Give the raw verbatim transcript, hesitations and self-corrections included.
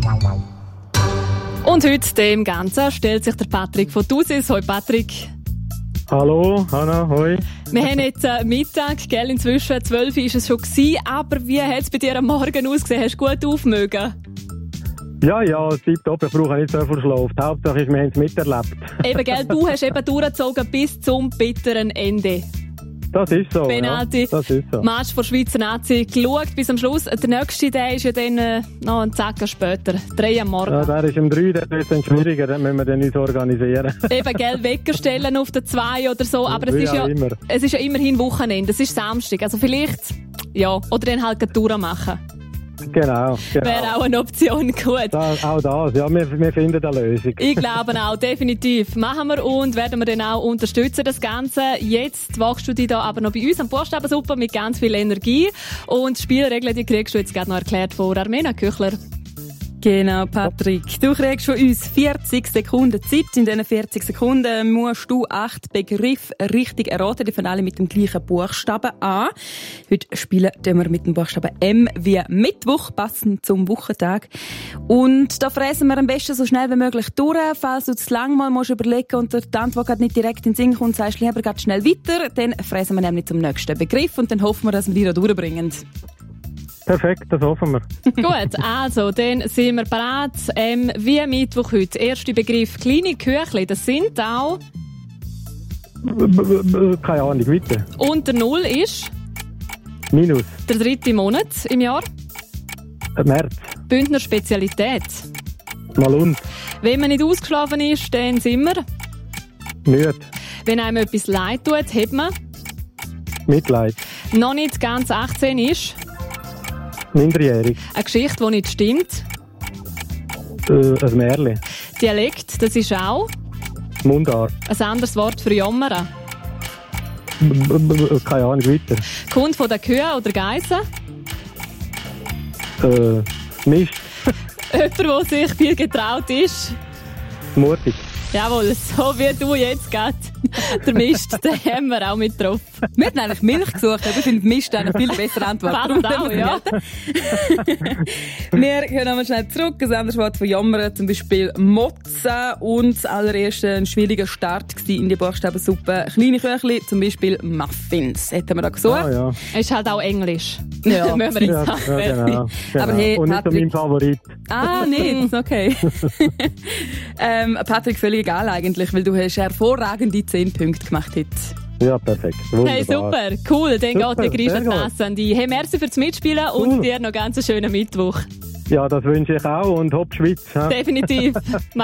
Und heute dem Ganzen stellt sich der Patrick von Thusis. Hoi Patrick. Hallo, Hanna, hoi. Wir haben jetzt äh, Mittag, gell, inzwischen zwölf war es schon gewesen, aber wie hat es bei dir am Morgen ausgesehen? Hast du gut aufmögen? Ja, ja, tipptopp, ich brauche nicht so viel Schlaf. Die Hauptsache ist, wir haben es miterlebt. Eben, gell, du hast eben durchgezogen bis zum bitteren Ende. Das ist so, Penalty. Ja, das ist so. Match von Schweizer Nazi geschaut bis am Schluss. Der nächste, der ist ja dann äh, noch einen Zacken später. Drei am Morgen. Ja, der ist um drei, der ist dann schwieriger, dann müssen wir den uns organisieren. Eben, gell, Wecker stellen auf den zwei oder so, aber es Wie ist, ja, auch immer. es ist ja immerhin Wochenende, es ist Samstag, also vielleicht, ja, oder dann halt eine Tour machen. Genau, genau. Wäre auch eine Option, gut. Da, auch das, ja, wir, wir finden eine Lösung. Ich glaube auch, definitiv. Machen wir und werden wir dann auch unterstützen, das Ganze. Jetzt wachst du dich da aber noch bei uns am Buchstabensuppe mit ganz viel Energie. Und die Spielregeln, die kriegst du jetzt gerade noch erklärt von Armena Küchler. Genau, Patrick. Du kriegst von uns vierzig Sekunden Zeit. In diesen vierzig Sekunden musst du acht Begriffe richtig erraten. Die fangen alle mit dem gleichen Buchstaben an. Heute spielen wir mit dem Buchstaben M wie Mittwoch, passend zum Wochentag. Und da fräsen wir am besten so schnell wie möglich durch. Falls du zu lang mal musst überlegen und die Antwort gerade nicht direkt in den Sinn kommt, sagst du lieber gerade schnell weiter. Dann fräsen wir nämlich zum nächsten Begriff und dann hoffen wir, dass wir die da durchbringen. Perfekt, das hoffen wir. Gut, also, dann sind wir bereit. Ähm, wie Mittwoch heute. Erster Begriff, kleine Küchli, das sind auch... Keine Ahnung, weiter. Und der Null ist Minus. der dritte Monat im Jahr. März. Bündner Spezialität. Malund. Wenn man nicht ausgeschlafen ist, dann sind wir. Müde. Wenn einem etwas leid tut, hat man. Mitleid. Noch nicht ganz achtzehn ist. Minderjährig. Eine Geschichte, die nicht stimmt. Äh, ein Märchen. Dialekt, das ist auch. Mundart. Ein anderes Wort für jammern. B- b- b- Keine Ahnung, weiter. Kommt von den Kühen oder Geissen. Äh, Mist. Jemand, der sich viel getraut ist. Mutig. Jawohl, so wie du jetzt gerade. Der Mist, den haben wir auch mit drauf. Wir hätten eigentlich Milch gesucht, aber ich finde Mist eine viel bessere Antwort. Fast auch, ja. Wir gehen nochmal schnell zurück. Ein anderes Wort von jammern, zum Beispiel motzen. Und das allererste ein schwieriger Start in die Buchstabensuppe. Kleine Küchli, zum Beispiel Muffins. Hätten wir da gesucht. Ah, ja. Ist halt auch Englisch. Ja. Müssen wir jetzt Ja, sagen. ja, genau, genau. Aber hey, Und nicht so Patrick- mein Favorit. Ah, nicht. Okay. ähm, Patrick, völlig egal eigentlich, weil du hast hervorragende zehn Punkte gemacht heute. Ja, perfekt. Wunderbar. Hey, super, cool. Dann Super, geht der sehr gut. Griffenpass an dich. Hey, merci fürs Mitspielen und Cool. dir noch ganz einen schönen Mittwoch. Ja, das wünsche ich auch und hopp Schweiz. Ja. Definitiv.